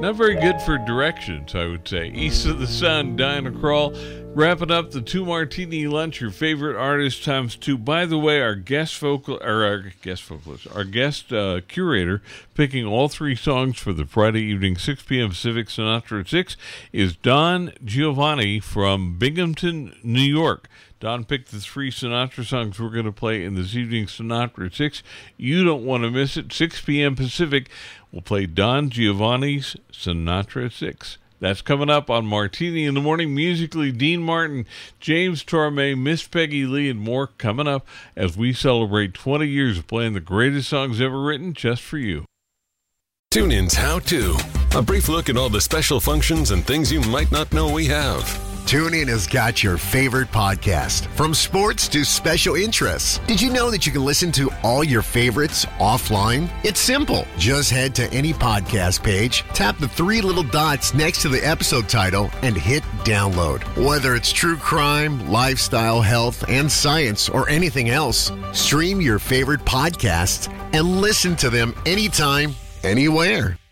Not very good for directions, I would say. East of the Sun, Diana Krall. Wrapping up the 2 Martini Lunch, your favorite artist times 2. By the way, our guest curator, picking all 3 songs for the Friday evening 6 p.m. Pacific Sinatra at 6 is Don Giovanni from Binghamton, New York. Don picked the 3 Sinatra songs we're going to play in this evening's Sinatra at 6. You don't want to miss it. 6 p.m. Pacific, we'll play Don Giovanni's Sinatra at 6. That's coming up on Martini in the Morning. Musically, Dean Martin, James Torme, Miss Peggy Lee, and more coming up as we celebrate 20 years of playing the greatest songs ever written just for you. TuneIn's How To. A brief look at all the special functions and things you might not know we have. TuneIn has got your favorite podcast, from sports to special interests. Did you know that you can listen to all your favorites offline? It's simple. Just head to any podcast page, tap the 3 little dots next to the episode title, and hit download. Whether it's true crime, lifestyle, health, and science, or anything else, stream your favorite podcasts and listen to them anytime, anywhere.